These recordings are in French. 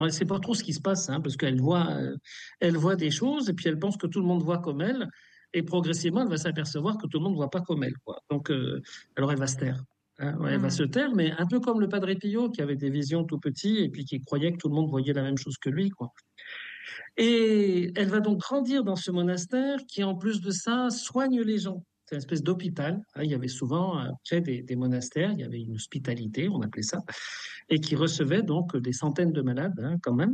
elle sait pas trop ce qui se passe, hein, parce elle voit des choses et puis elle pense que tout le monde voit comme elle. Et progressivement, elle va s'apercevoir que tout le monde ne voit pas comme elle, quoi. Donc, alors elle va se taire. Hein, ouais, elle va se Hmm. taire, mais un peu comme le Padre Pio qui avait des visions tout petits et puis qui croyait que tout le monde voyait la même chose que lui, quoi. Et elle va donc grandir dans ce monastère qui, en plus de ça, soigne les gens. C'est une espèce d'hôpital. Hein, il y avait souvent, près des monastères, il y avait une hospitalité, on appelait ça, et qui recevait donc des centaines de malades, hein, quand même.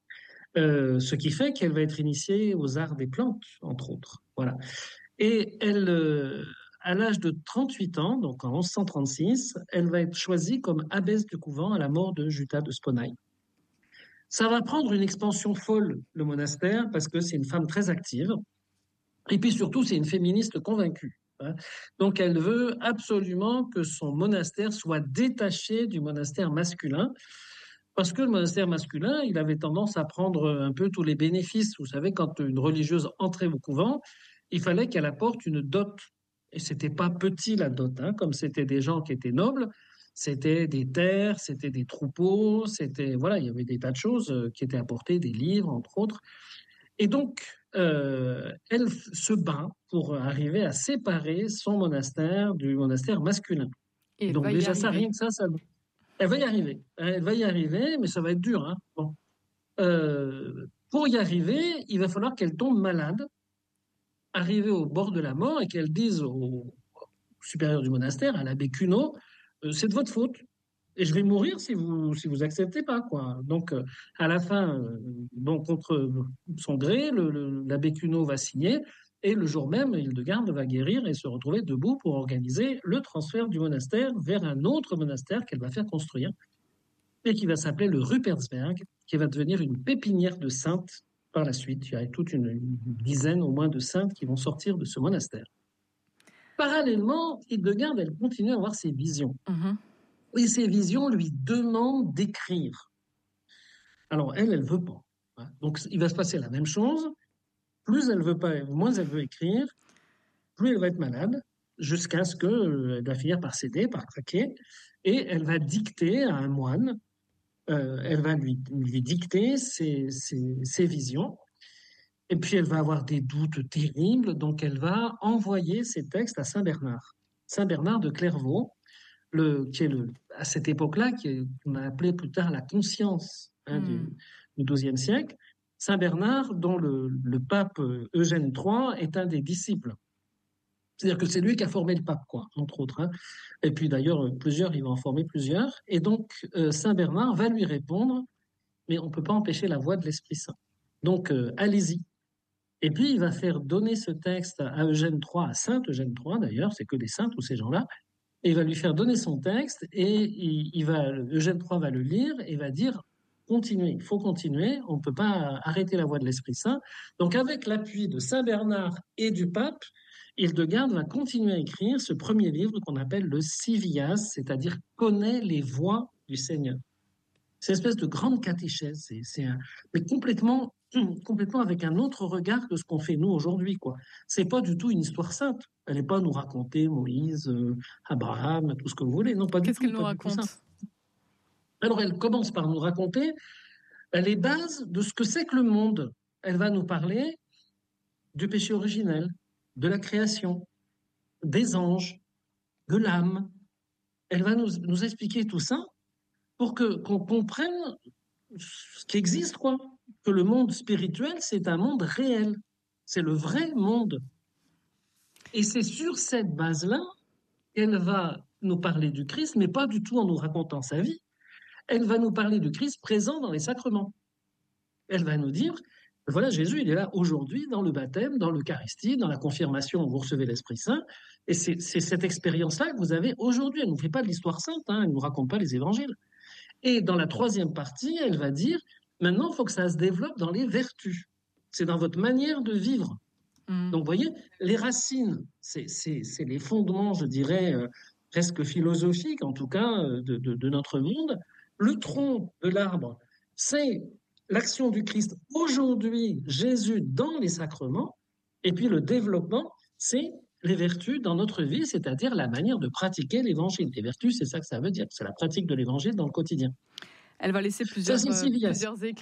Ce qui fait qu'elle va être initiée aux arts des plantes, entre autres. Voilà. Et elle, à l'âge de 38 ans, donc en 1136, elle va être choisie comme abbesse du couvent à la mort de Jutta de Sponheim. Ça va prendre une expansion folle, le monastère, parce que c'est une femme très active. Et puis surtout, c'est une féministe convaincue. Hein. Donc elle veut absolument que son monastère soit détaché du monastère masculin, parce que le monastère masculin, il avait tendance à prendre un peu tous les bénéfices. Vous savez, quand une religieuse entrait au couvent, il fallait qu'elle apporte une dot. Et c'était pas petit la dot, hein, comme c'était des gens qui étaient nobles, c'était des terres, c'était des troupeaux, c'était voilà, il y avait des tas de choses qui étaient apportées, des livres entre autres. Et donc, elle se bat pour arriver à séparer son monastère du monastère masculin. Et Et elle donc va y déjà ça, arriver. rien que ça, elle va y arriver. Elle va y arriver, mais ça va être dur. Hein. Bon. Pour y arriver, il va falloir qu'elle tombe malade, arriver au bord de la mort et qu'elle dise au supérieur du monastère, à l'abbé Cuneau, c'est de votre faute. Et je vais mourir si vous acceptez pas, quoi. Donc, à la fin, bon, contre son gré, l'abbé Cuneau va signer, et le jour même, Hildegarde va guérir et se retrouver debout pour organiser le transfert du monastère vers un autre monastère qu'elle va faire construire, et qui va s'appeler le Rupertsberg, qui va devenir une pépinière de saintes par la suite. Il y a toute une dizaine au moins de saintes qui vont sortir de ce monastère. Parallèlement, Hildegarde, elle continue à avoir ses visions. Mhm. Et ces visions lui demandent d'écrire. Alors elle veut pas. Hein. Donc il va se passer la même chose. Plus elle veut pas, moins elle veut écrire, plus elle va être malade, jusqu'à ce qu'elle va finir par céder, par craquer, et elle va dicter à un moine, elle va lui dicter ses visions, et puis elle va avoir des doutes terribles, donc elle va envoyer ses textes à Saint Bernard. Saint Bernard de Clairvaux, qui est à cette époque-là, qu'on a appelé plus tard la conscience, hein, Hmm. du XIIe siècle. Saint Bernard, dont le pape Eugène III est un des disciples. C'est-à-dire que c'est lui qui a formé le pape, quoi, entre autres. Hein. Et puis d'ailleurs, plusieurs, il va en former plusieurs. Et donc, Saint Bernard va lui répondre, mais on ne peut pas empêcher la voix de l'Esprit Saint. Donc, allez-y. Et puis, il va faire donner ce texte à Eugène III, à Saint Eugène III d'ailleurs, c'est que des saints, tous ces gens-là, et il va lui faire donner son texte et Eugène III va le lire et va dire continuez, il faut continuer, on ne peut pas arrêter la voie de l'Esprit Saint. Donc avec l'appui de Saint Bernard et du pape, Hildegarde va continuer à écrire ce premier livre qu'on appelle le Civias, c'est-à-dire connaît les voies du Seigneur. C'est une espèce de grande catéchèse, mais complètement avec un autre regard que ce qu'on fait nous aujourd'hui, quoi. C'est pas du tout une histoire sainte. Elle n'est pas à nous raconter Moïse, Abraham, tout ce que vous voulez. Non, Qu'est-ce qu'elle nous pas du tout ça. raconte? Alors elle commence par nous raconter les bases de ce que c'est que le monde. Elle va nous parler du péché originel, de la création, des anges, de l'âme. Elle va nous expliquer tout ça pour qu'on comprenne ce qui existe, quoi. Que le monde spirituel, c'est un monde réel. C'est le vrai monde. Et c'est sur cette base-là qu'elle va nous parler du Christ, mais pas du tout en nous racontant sa vie. Elle va nous parler du Christ présent dans les sacrements. Elle va nous dire, voilà, Jésus, il est là aujourd'hui dans le baptême, dans l'Eucharistie, dans la confirmation où vous recevez l'Esprit Saint. Et c'est cette expérience-là que vous avez aujourd'hui. Elle ne nous fait pas de l'histoire sainte, hein, elle ne nous raconte pas les évangiles. Et dans la troisième partie, elle va dire, maintenant, il faut que ça se développe dans les vertus. C'est dans votre manière de vivre. Hmm. Donc, vous voyez, les racines, c'est les fondements, je dirais, presque philosophiques, en tout cas, de notre monde. Le tronc de l'arbre, c'est l'action du Christ aujourd'hui, Jésus dans les sacrements. Et puis le développement, c'est les vertus dans notre vie, c'est-à-dire la manière de pratiquer l'évangile. Les vertus, c'est ça que ça veut dire, c'est la pratique de l'évangile dans le quotidien. Elle va laisser Ça, c'est Sylvias. plusieurs écrits.